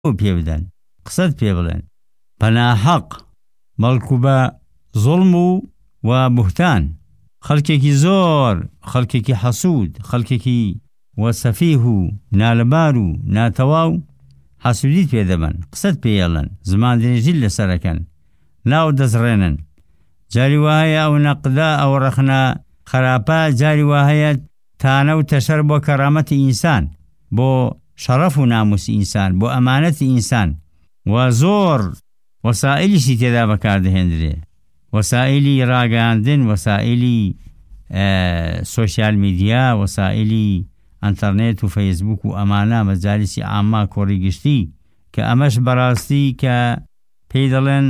پێ بدەن، قسەت پێ بڵێن بەناحەق، بەڵکو بە زوڵم و بوهتان. خەڵکێکی زۆر، خەڵکێکی حەسوود، خەڵکێکی وەسەفیه و نالەبار و ناتەواو حەسوودیت پێ دەبن، قسەت پێڵەن، زمان درێژیت لەسەرەکەن، ناو دەزڕێنن. جاری وایە ئەو نەقدا ئەو ڕەخنە خراپە، جاری وایە تانە و تەشەر بۆ کەرامەتی ئینسان، بۆ شەڕەف و ناموسی ئینسان، بۆ ئەمانەتی ئینسان، و زۆر وەسائلیشی تێدا بەکاردەهێنرێ، وەسائلی ڕاگەاندن، وەسائلی سۆشیال میدیا، وەسائلی ئەنتەرنێت و فەیسبوک و ئەمانە مەجالیسی عامە کۆڕی گشتی، کە ئەمەش بەڕاستی کە پێی دەڵێن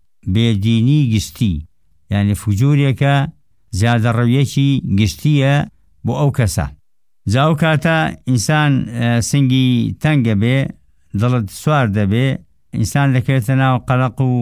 بێدینی گشتی، یعنی فجوورێکە، زیادە ڕەویەکی گشتیە بۆ ئەو کەسە. جا ئەو کاتە ئینسان سنگی تەنگە بێ، دڵت سوار دەبێ، ئینسان دەکەوێتە ناو قەلەق و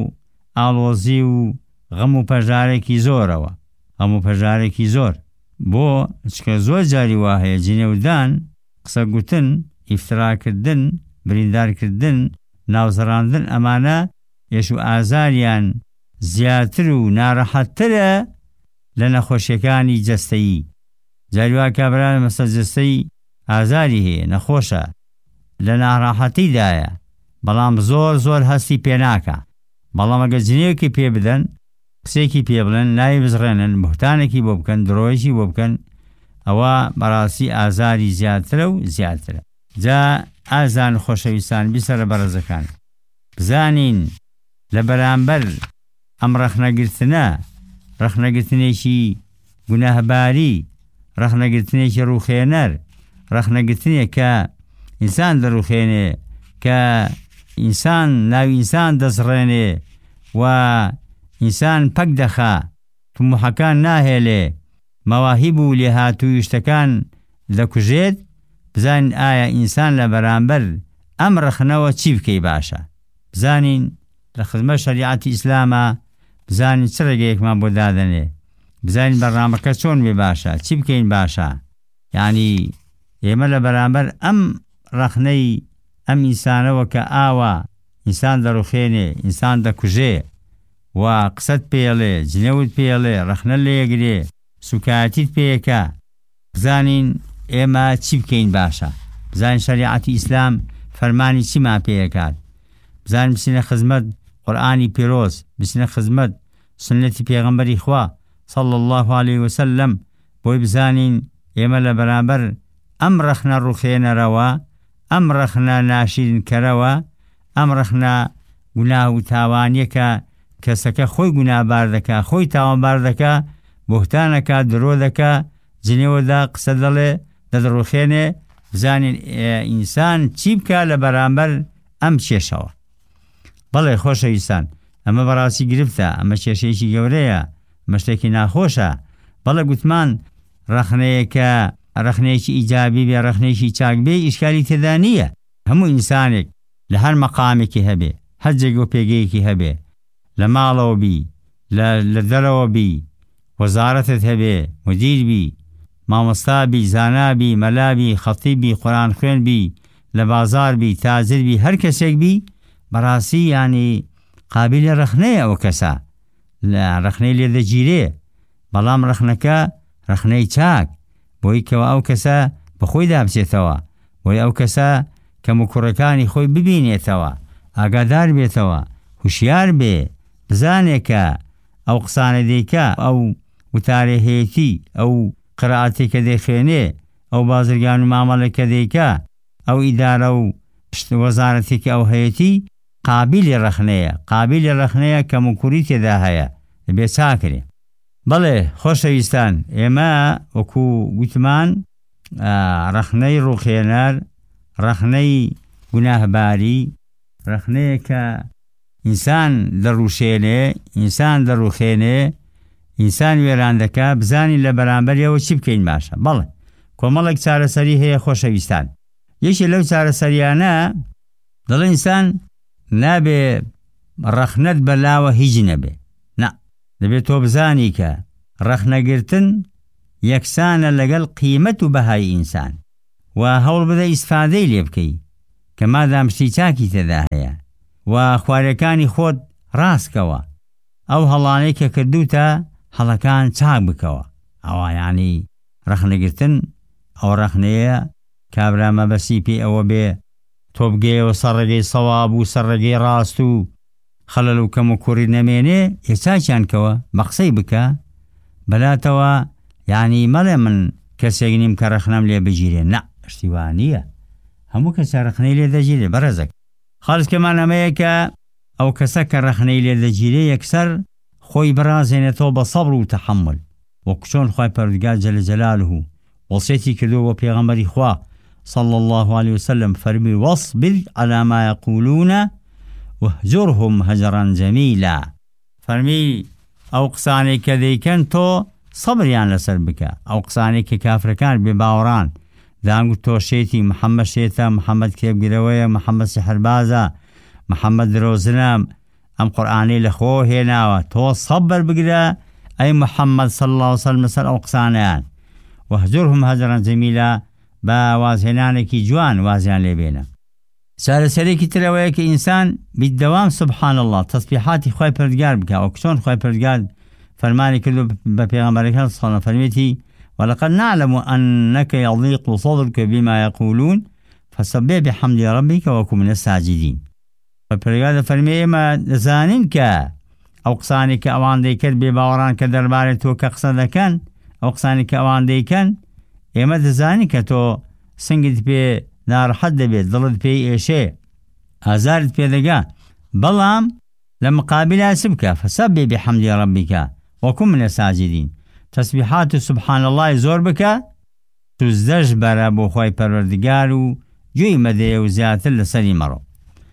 ئاڵۆزی و غەم و پەژارێکی زۆرەوە، غەم و پەژارێکی زۆر. بۆ چکە زۆر جاری وا هەیە جنێودان، قسە گوتن، ئیفتراکردن، بریندارکردن، ناوزەڕاندن، ئەمانە ئێش و ئازاریان زیاتر و ناڕەحەتترە لە نەخۆشیەکانی جەستەیی. جاری وا کابرا مەسە جەستەی ئازاری هەیە، نەخۆشە، لە ناڕەحەتیدایە، بەڵام زۆر زۆر هەستی پێناکە. بەڵام ئەگە جنێوێکی پێ بدەن، قسێکی پێ بڵێن، ناوی بزڕێنن، بوهتانێکی بۆ بکەن، درۆیەکی بۆ بکەن، ئەوە بەڕاستی ئازاری زیاترە و زیاترە. جا ئازان خۆشەویستان بیسەرە بەڕێزەکان، بزانین لە بەرامبەر ئەم ڕەخنەگرتنە، ڕەخنەگرتنێکی گوناهباری، ڕەخنەگرتنێکی ڕوخێنەر، ڕەخنەگرتنێک کە ئینسان دەڕوخێنێ، کە ئینسان ناوی ئینسان دەزڕێنێ و ئینسان پەک دەخا، تموحەکان ناهێلێ، مەواهیب و لێهاتووی شتەکان دەکوژێت. بزانین ئایا ئینسان لە بەرامبەر ئەم ڕەخنەوە چی بکەی باشە. بزانین لە خزمەت شەریعەتی ئیسلامە، بزانین چ ڕێگەیەکمان بۆ دادەنێ، بزانین بەڕامەکە چۆن بێ باشە، چی بکەین باشە. یعنی ئێمە لە بەرامبەر ئەم ڕەخنەی ئەم ئینسانەوە کە ئاوە ئینسان دەڕوخێنێ، ئینسان دەکوژێ و قسەت پێڵێ، جنێوت پێڵێ، ڕەخنە لێگرێ، سوکایەتیت پێیەکە، بزانین ئێمە چی بکەین باشە. بزانین شەریعەتی ئیسلام فەرمانی چیمان پێیەکات، بزانین بچینە خزمەت قورئانی پیرۆز، بچینە خزمەت سنەتی پێغەمبەری خوا صلی الله علیه وسلم، بۆی بزانین ئێمە لە بەرامبەر ئەم ڕەخنە ڕوخێنەرەوە، ئەم ڕەخنە ناشرینکەرەوە، ئەم ڕەخنە گوناه و تاوانیەکە کەسەکە خۆی گوناهبار دەکا، خۆی تاوانبار دەکا، بوهتانەکە، درۆ دەکا، جنێوەدا قسە دەڵێ، دەدڕوخێنێ. بزانین ئینسان چی بکە لە بەرامبەر ئەم کێشەوە. بەڵێ خۆشەویستان، ئەمە بەڕاستی گرفتە، ئەمە کێشەیەکی گەورەیە، ئەمە شتێکی ناخۆشە. بەڵێ گوتمان ڕەخنەیەکە ڕەخنەیەکی ئیجابی بێ، ڕەخنەیەکی چاک بێ، ئیشکالی تێدا نییە. هەموو ئینسانێک لە هەر مەقامێکی هەبێ، هەر جێگە و پێگەیەکی هەبێ، لە ماڵەوە بی، لە دەرەوە بی، وەزارەتت هەبێ، مدیر بی، مامۆستا بی، زانا بی، مەلا بی، خەتیب بی، قورئان خوێن بی، لە بازار بی، تاجر بی، هەر کەسێک بی، بەڕاستی یعنی قابلی ڕەخنەیە ئەو کەسە، لە ڕەخنەی لێدەگیرێ، بەڵام ڕەخنەکە ڕەخنەی چاک، بۆی کەوە ئەو کەسە بەخۆی دابچێتەوە، بۆی ئەو کەسە کە مکوڕەکانی خۆی ببینێتەوە، ئاگادار بێتەوە، هوشیار بێ، بزانێکە ئەو قسانە دەیکا، ئەو وتارێ هەیەتی، ئەو قرائەتێکە دەیخوێنێ، ئەو بازرگان و مامەڵێکە دەیکا، ئەو ئیدارە و وەزارەتێکی ئەو هەیەتی قابلی ڕەخنەیە، قابلی ڕەخنەیە کە مکوڕی تێدا هەیە، دەبێ چاکرێ. بەڵێ خۆشەویستان، ئێمە وەکو گوتمان ڕەخنەی ڕوخێنەر، ڕەخنەی گوناهباری، ڕەخنەیە کە ئینسان دەڕوشێنێ، ئینسان دەڕوخێنێ، ئینسان وێران دەکا. بزانین لە بەرامبەریەوە چی بکەین باشە. بەڵێ کۆمەڵێک چارەسەری هەیە خۆشەویستان. یەکی لەو چارەسەریانە دەڵێ ئینسان نابێ ڕەخنەت بەلاوە هیچ نەبێ، نا، دەبێت تۆ بزانی کە ڕەخنەگرتن یەکسانە لەگەڵ قیمەت و بەهای ئینسان، و هەوڵ بدە ئیسفادەی لێ بکەی، کە مادام شتی چاکی تێدا هەیە و خواریەکانی خۆت ڕاستکەوە، ئەو هەڵانەی کە کردوتە هەڵەکان چاک بکەوە. ئەوە یعنی ڕەخنەگرتن ئەو ڕەخنەیە کابرا مەبەستی پێی ئەوە بێ تۆ بگەیەوە سەر ڕێگەی سەواب و سەر ڕێگەی ڕاست و خەلەل و کەم و کوڕی نەمێنێ، چاکیان کەوە بە قسەی بکە بەلاتەوە، یعنی مەڵێ من کەسێک نیم کە ڕەخنەم لێ بگیرێ، نە شتیوان نییە، هەموو کەسە ڕەخنەی لێ دەگیرێ بەڕێزەک. خاڵسکەمان ئەمەیە کە ئەو کەسە کە ڕەخنەی لێ دەگیرێ یەکسەر خۆی بڕازێنێتەوە بە سەبر و تەحەمل، وەکو چۆن خوای پەروەردگار جەل جەلالوه وەسیەتی کردووە بۆ پێغەمبەری خوا صلى الله عليه وسلم فرمي واصبر على ما يقولون واهجرهم هجرا جميلا. فرمي ئەو قسانەی کە دەیکەن تۆ سەبریان لەسەر بکە، ئەو قسانەی کە کافرەکان بێباوەڕان دەنگ تۆ شێتی محەممەد شێتە، محەممەد کێبگرەوەیە، محەممەد سحربازە، محەممەد درۆزنە، ئەم قورئانەی لە خۆ هێناوە، تۆ سەبر بگرە ئەی محەممەد صلی الله عليه وسلم لەسەر ئەو قسانەیان، واهجرهم هجرا جميلا، با وازهێنانێکی جوان وازیان لێبێنە. چارەسەرێکی ترەوەیە کە ئینسان بیدەوام سبحان الله تەسبیحاتی خوای پەروەردگار بکە، وەکو چۆن خوای پەروەردگار فەرمانی کردو بە پێغەمبەرەکان صلی الله فەرمێتی ولقد نعلم أنك يضيق صدرك بما يقولون فسبح بحمد ربك وكن من الساجدين. پەروەردگار فەرمێ ئێمە دەزانین کە ئەو قسانی کە ئەوان دەیکرد بێباوەڕان کە دەربارەی تۆ کە قسە دەکەن، ئەو قسانی کە ئەوان دەیکەن، ئێمە دەزانی کە تۆ سنگت پێ ناڕەحەت دەبێت، دڵت پێی ئێشێ، ئازارت پێدەگا، بەڵام لە مقابلە چ بکە؟ فسبح بحمد ربك وكن من الساجدين. تسبیحات و سبحان الله زۆر بکە، سوزدەش بەرە بۆ خۆی پەروەردگار و گوێی مەدەیە و زیاتر لەسەری مەڕۆ.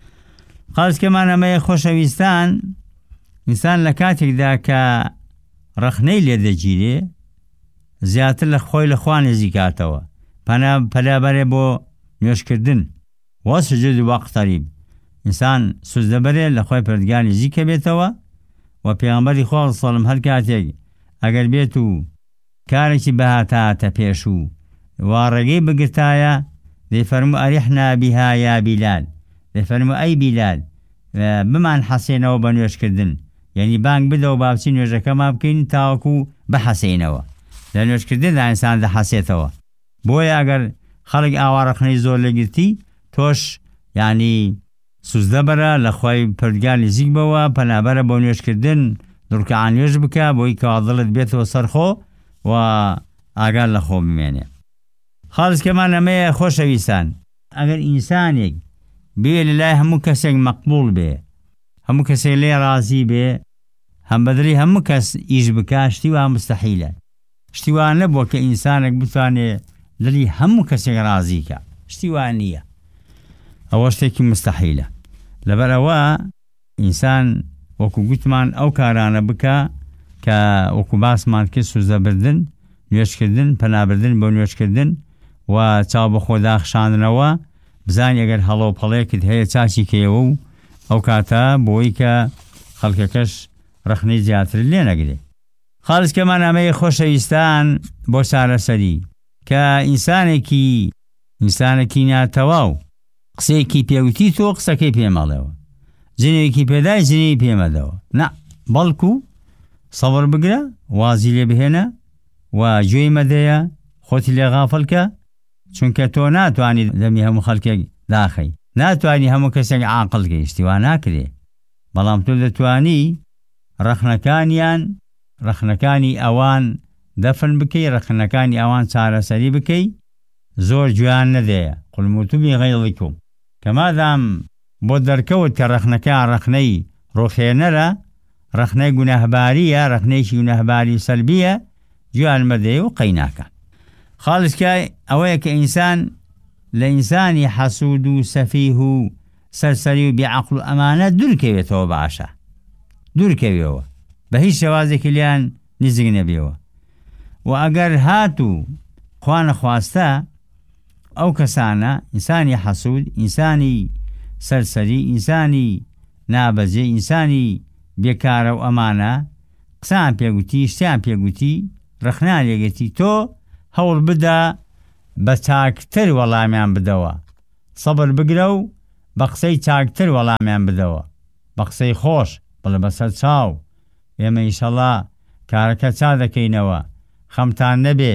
خاڵسکەمان ئەمەیە خۆشەویستان، ئینسان لە کاتێکدا کە ڕەخنەی لێ دەگیرێ زیاتر لە خۆی لە خوا نزیکاتەوە، پەلابەرێ بۆ نوێشکردن و سجود واقتەریب، ئینسان سوزدەبەرێ لە خۆی پەروەردگار نزیکە بێتەوە و پێغەمبەری خوا صلی الله علیه و سلم هەر کاتێک ئەگەر بێت و کارێکی بەهاتاتە پێش و ڕێگەی بگرتایە دەیفەرموو ئەریحنا بها یا بیلال، دەیفەرموو ئەی بیلال بمان حەسێنەوە بە نوێشکردن، یعنی بانگ بدە و بابچی نوێژەکەمان بکەین تاوەکو بەحەسێنەوە. لە نوێشکردندا ئینسان دەحەسێتەوە، بۆیە ئەگەر خەڵک ئاوا ڕەخنەی زۆر لەگرتی تۆش یعنی سوزدە بەرە لە خۆی پەروەردگار نزیک بەوە، پەنابەرە بۆ نوێشکردن، دوڕکەعان نوێژ بکە بۆی کەوا دڵت بێتەوە سەرخۆ و ئاگار لە خۆ بمێنێ. خاڵسکەمان ئەمەیە خۆشەویستان، ئەگەر ئینسانێک بێ لەلای هەموو کەسێک مەقبوڵ بێ، هەموو کەسێک لێ ڕازی بێ، هەم بەدڵی هەموو کەس ئیش بکە، شتیوان مستەحیلە، شتیوان نەبووە کە ئینسانێک بتوانێ دڵی هەموو کەسێک ڕازیکە، شتیوان نییە، ئەوە شتێکی مستەحیلە. لەبەرەوە ئینسان وەکو گوتمان ئەو کارانە بکە کە وەکو باسمان کرد، سوزدەبردن، نوێشکردن، پەنابردن بۆ نوێشکردن و چاو بە خۆ داخشاندنەوە، بزانی ئەگەر هەڵە و پەڵەیەکت هەیە چاچی کەیەوە و ئەو کاتە بۆی کە خەڵکەکەش ڕەخنەی زیاتر لێ نەگرێ. خاڵسکەمان ئەمەیە خۆشەویستان بۆ چارەسەری کە ئینسانێکی ناتەواو قسەیەکی پێوتی تۆ قسەکەی پێمەڵێەوە، جنێکی پێدای جنێی پێمەدەوە، نا بەڵکو سەبر بگرە، وازی لێ بهێنە و گوێی مەدەیە، خۆتی لێ غافڵکە، چونکە تۆ ناتوانی دەمی هەموو خەڵکێک داخەی، ناتوانی هەموو کەسێک عاقڵکەی، شتیوا ناکرێ، بەڵام تۆ دەتوانی ڕەخنەکانی ئەوان دەفن بکەی، ڕەخنەکانی ئەوان چارەسەری بکەی، زۆر گویان نەدەیە. قل موتوا بغیظکم، کە مادام بۆ دەرکەوت کە ڕەخنەی ڕۆخێنەرە، ڕەخنەی گوناهباریە، ڕەخنەیەکی گوناهباری سەلبیە، گویان مەدەیە و قەی ناکە. خاڵسکە ئەوەیە کە ئینسان لە ئینسانی حەسوود و سەفیه و سەرسەری و بێعەقڵ و ئەمانە دوورکەوێتەوە، باشە دوورکەوێەوە، بە هیچ شێوازێکی لیان نزیک نەبێەوە. و ئەگەر هات و خوا نەخواستە ئەو کەسانە، ئینسانی حەسوود، ئینسانی سەرسەری، ئینسانی نابەجێ، ئینسانی بێکارە و ئەمانە قسان پێگوتی، شتیان پێگوتی، ڕەخنان لێگەتی، تۆ هەوڵ بدە بە چاکتر وەڵامیان بدەوە، سەبر بگرە و بەقسەی چاکتر وەڵامیان بدەوە، بەقسەی خۆش بڵێ بەسەر چاو ئێمە ئینشەڵا کارەکە چا دەکەینەوە، خەمتان نەبێ،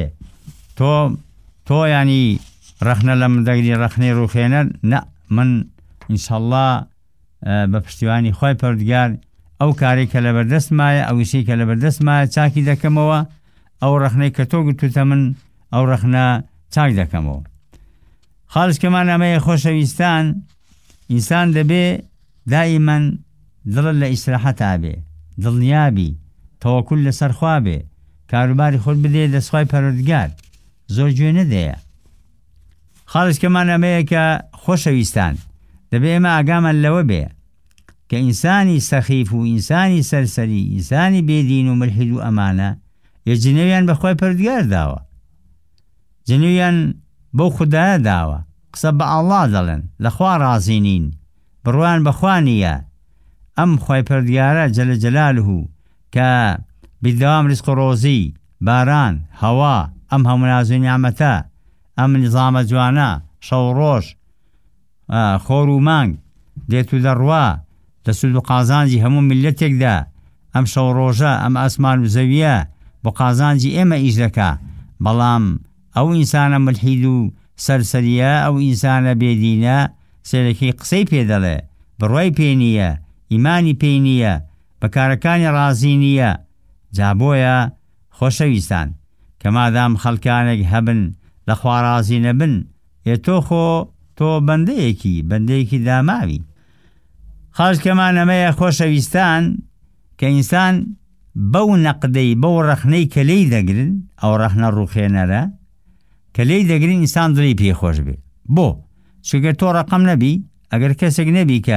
تۆ ینی ڕەخنە لە من دەگری ڕەخنەی ڕوخێنەر نە، من ئینشەڵا بە پشتیوانی خۆی پەروەردگار ئەو کارێک کە لە بەردەستمایە، ئەو ئیشەی کە لە بەردەستمایە چاکی دەکەمەوە، ئەو ڕەخنەی کە تۆ گوتوتە من ئەو ڕەخنە چاک دەکەمەوە. خاڵشکەمان ئەمەیە خۆشەویستان، ئینسان دەبێ دائیمەن دڵت لە ئیسراحەتا بێ، دڵنیابی تەوەکل لەسەر خوا بێ، کاروباری خۆت بدێ دەستخوای پەروەردگار، زۆر گوێ نەدەیە. خاڵشکەمان ئەمەیە کە خۆشەویستان دەبێ ئێمە ئاگامان لەوە بێ کە ئینسانی سەخیف و ئینسانی سەرسەری، ئینسانی بێدین و ملحید و ئەمانە جنێویان بەخوای پەروەردگار داوە، جنێویان بەو خودایە داوە، قسە بە ئەڵڵا دەڵێن، لەخوا ڕازی نین، بڕوان بەخوا نییە. ئەم خوای پەروەردگارە جەلە جەلالوه کە بێدەوام ڕزق و ڕۆزی، باران، هەوا، ئەم هەموو ناز و نیعمەتە، ئەم نظامە جوانە، شەو ڕۆژ، خۆر و مانگ دێت و دەڕوا دەسوود و قازانجی هەموو میلەتێکدا، ئەم شەو ڕۆژە، ئەم ئەسمان و زەویە بۆ قازانجی ئێمە ئیش دەکا. بەڵام ئەو ئینسانە ملحید و سەرسەریە، ئەو ئینسانە بێدینە، سێرەکەی قسەی پێ دەڵێ، بڕوای پێ نییە، ئیمانی پێی نییە، بەکارەکانی ڕازی نییە. جا بۆیە خۆشەویستان کە مادام خەڵکانێک هەبن لەخوا ڕازی نەبن، تۆ بەندەیەکی داماوی. خاڵشکەمان ئەمەیە خۆشەویستان کە ئینسان بەو نەقدەی بەو ڕەخنەی کە لێی دەگرن، ئەو ڕەخنە ڕوخێنەرە کە لێی دەگرن، ئینسان دڵی پێخۆش بێ. بۆ چونکە تۆ ڕەقەم نەبی، ئەگەر کەسێک نەبی کە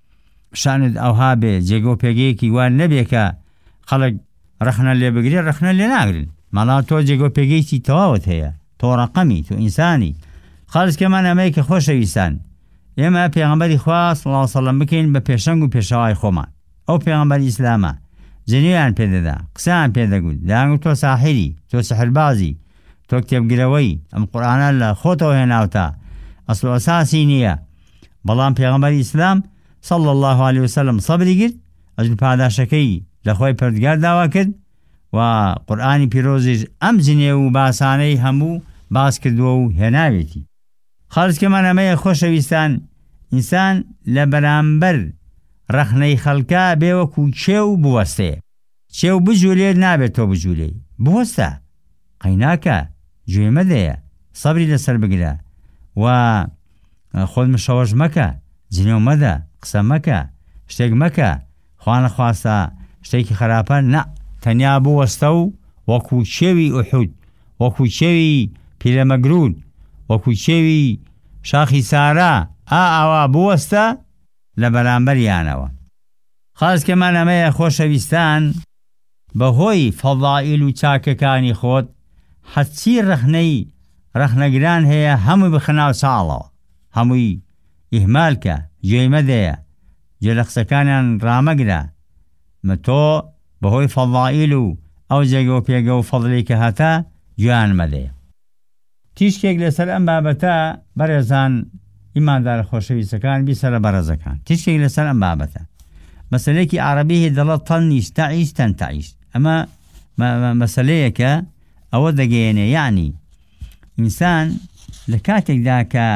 شانت ئەوها بێ، جێگە و پێگەیەکی وان نەبێ کە خەڵک ڕەخنە لێ بگرێ، ڕەخنە لێ ناگرن، مەڵا تۆ جێگە و پێگەیەکی تەواوت هەیە، تۆ ڕەقەمی، تۆ ئینسانی. خاڵشکەمان ئەمەیە کە خۆشەویستان ئێمە پێغەمبەری خوا صلی الله علیه و سەلەم بکەین بە پێشەنگ و پێشەوای خۆمان. ئەو پێغەمبەری ئیسلامە جنێویان پێدەدا، قسەیان پێدەگوت، دەیانگوت تۆ ساحیری، تۆ سەحربازی، تۆ کتێبگرەوەی، ئەم قورئانە لە خۆتەوە هێناوتە، ئەسڵ و ئەساسی نییە. بەڵام پێغەمبەری ئیسلام صلی الله علیه و سەلەم سەبری کرد، ئەجر پاداشەکەی لە خۆی پەروەردگار داوا کرد و قورئانی پیرۆزیش ئەم جنێ و باسانەی هەموو باس کردووە و هێناوێتی. خاڵشکەمان ئەمەیە خۆشەویستان، ئینسان لە بەرامبەر ڕەخنەی خەڵکا بێوەکو چێو بوەستەیە، چێو بجوولێ نابێت تۆ بجوولێ، بوەستە، قەیناکە، گوێ مەدەیە، سەبری لەسەر بگرە و خۆت مشەوەش مەکە، جنێو مەدە، قسە مەکە، شتێک مەکە، خوا نەخواستە شتێکی خراپە نە، تەنیا بوەستە و وەکو چێوی ئوحود، وەکو چێوی پیرەمەگرود، وەکو چێوی شاخی سارا، ئاوا بوەستە لە بەرامبەریانەوە. خاڵشکەمان ئەمەیە خۆشەویستان بەهۆی فەضائیل و چاکەکانی خۆت حەچی ڕەخنەگران هەیە، هەمووی بخەناو چاڵەوە، هەمووی ئیهمالکە، گوێی مەدەیە، گوێ لە قسەکانیان ڕامەگرە، تۆ بەهۆی فەضائیل و ئەو جێگە و پێگە و فەضلی کە هەتا گوێیان مەدەیە. تیشکێک لەسەر ئەم بابەتە بەڕێزان ئیماندار خۆشەویستەکان بیسەرە بەڕێزەکان، تیشکێک لەسەر ئەم بابەتە مەسەلەیەکی عەرەبی دەڵێت تەنیش تەعیش تەنتەعیش، ئەمە مەسەلەیەکە ئەوە دەگەیەنێ، یعنی ئینسان لە کاتێکدا کە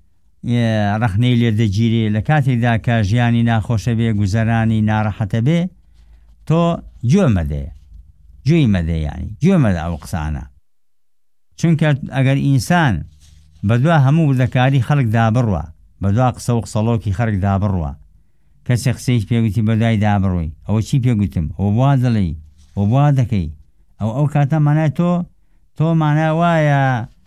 ڕەخنەی لێ دەگیرێ، لە کاتێکدا کە ژیانی ناخۆشە بێ، گوزەرانی ناڕەحەتە بێ، تۆ گوێ مەدەیە، گوێی مەدە، یعنی گوێ مەدە ئەو قسانە. چونکە ئەگەر ئینسان بەدوا هەموو وردەکاری خەڵک دابڕوە، بەدوا قسە و قسەڵۆکی خەڵک دابڕوە، کەسێک قسەیەک پێگوتی بەدوای دابڕۆی، ئەوە چی پێگوتم، ئەوە وا دەڵێی، ئەوە وا دەکەی، ئەو کاتە مانای تۆ مانای وایە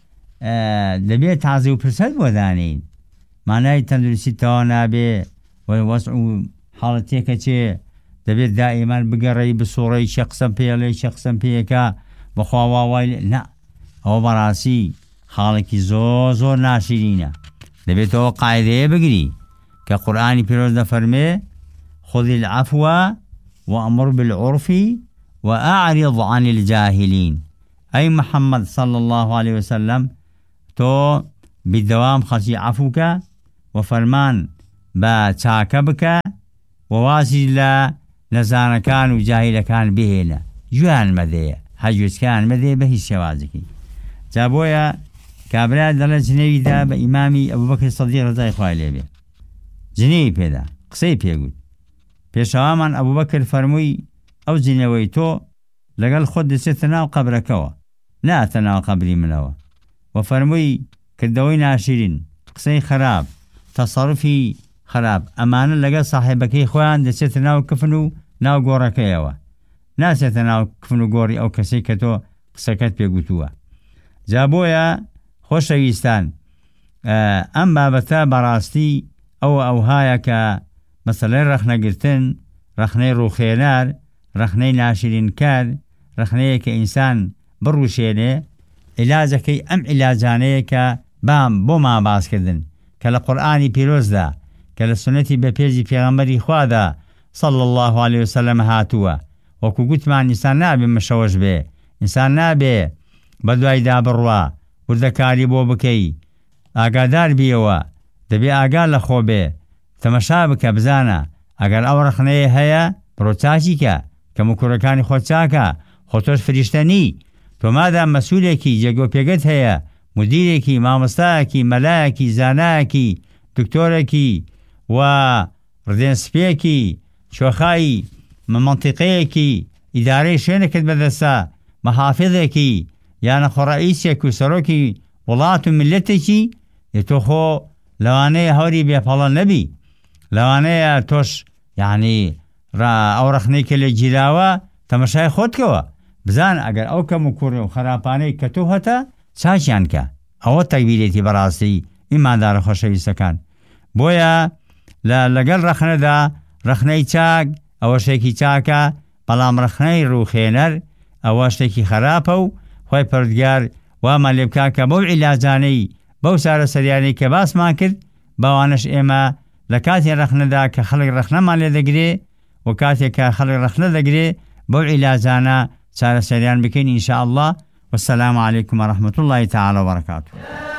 دەبێت تازە و پرسەت بۆ دانین، مانای تەندروستی تەوا نابێ، وەسع و حاڵەتێکە چێ، دەبێت دائیمان بگەڕێی بسوڕەی چه قسەم پێڵێ، چه قسەم پێیەکە، بەخوا واوای نە، ئەوە بەڕاستی خاڵێکی زۆر ناشرینە. دەبێتەوە قاعدەیە بگری کە قورئانی پیرۆز دەفەرمێ خذ العفو وأمر بالعرف وأعرض عن الجاهلين. أي محمد صلى الله عليه وسلم تۆ بێدەوام خەڵکی عەفوکە و فەرمان بە چاکە بکە ووازی لە نەزانەکان و جاهیلەکان بهێنە گوێیان مەدەیە هەجووچکیان مەدەیە بە هیچ شێوازێکی جا بۆیە کابرا دەڵێ جنێویدا بە ئیمامی ئەبوبەکر سەدیق ڕەزای خوای لێبێ جنێوی پێدا قسەی پێگوت پێشەوامان ئەبوبەکر فەرمووی ئەو جنێوەی تۆ لەگەڵ خۆت دەچێتە ناو قەبرەکەوە ناتە ناو قەبری منەوە و فەرمووی کردەوەی ناشرین قسەی خراپ تەسەڕوفی خراپ ئەمانە لەگەڵ ساحێبەکەی خۆیان دەچێتە ناو کفن و ناو گۆڕەکەیەوە ناچێتە ناو کفن و گۆڕی ئەو کەسەی کە تۆ قسەکەت پێگوتووە جا بۆیە خۆشەویستان ئەم بابەتە بەڕاستی ئەوهایە کە مەسەلەی ڕەخنەگرتن ڕەخنەی ڕووخێنار ڕەخنەی ناشرینکار ڕەخنەیە کە ئینسان بڕوشێنێ عیلاجەکەی ئەم عیلاجانەیە کە بۆمان باسکردن کە لە قورئانی پیرۆزدا کە لە سنەتی بەپێزی پێغەمبەری خوادا صلی الله عليه وسلم هاتووە وەکو گوتمان ئینسان نابێ مشەوەش بێ ئینسان نابێ بە دوایدا بڕوا وردەکاری بۆ بکەی ئاگادار بیەوە دەبێ ئاگا لە خۆ بێ تەمەشا بکە بزانە ئەگەر ئەو ڕەخنەیە هەیە بڕۆ چاکی کە کە مکوڕەکانی خۆت چاکە خۆ تۆش فریشتەنی تۆ مادام مەسوولێکی جێگۆ پێگەت هەیە مدیرێکی مامۆستایەکی مەلایەکی زانایەکی دکتۆرێکی و ڕدێنسپێکی شۆخایی منتیقەیەکی ئیدارەی شوێنێکت بەدەستە مەحافظێکی یانە خۆڕئیسێک و سەرۆکی وڵات و ملەتێکی تۆ خۆ لەوانەیە هەوری بێپەڵە نەبی لەوانەیە تۆش یعنی ئەو ڕەخنەی کە لێ گیراوە تەمەشای خۆتکەوە بزان ئەگەر ئەو کەم و کوڕ و خراپانەی کە تۆ هەتە چاکیان کە ئەوە تەکبیرێتی بەڕاستی ئیماندارە خۆشەویستەکان بۆیە لەگەڵ ڕەخنەدا ڕەخنەی چاک ئەوە شتێکی چاکە بەڵام ڕەخنەی ڕووخێنەر ئەوە شتێکی خراپە و خۆی پەروەردگار وامان لێ بکا کە بەو عیلاجانەی بەو چارەسەریانەی کە باسمان کرد بەوانەش ئێمە لە کاتێ ڕەخنەدا کە خەڵک ڕەخنەمان لێ دەگرێ و کاتێک کە خەڵک ڕەخنە دەگرێ بەو عیلاجانە چارەسەریان بکەین ئینشاء الله والسلام عليكم ورحمة الله تعالى وبركاته.